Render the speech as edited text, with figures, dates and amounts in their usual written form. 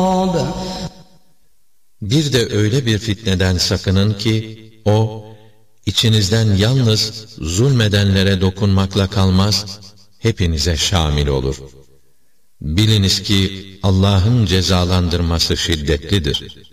Bir de öyle bir fitneden sakının ki, o, içinizden yalnız zulmedenlere dokunmakla kalmaz, hepinize şamil olur. Biliniz ki Allah'ın cezalandırması şiddetlidir.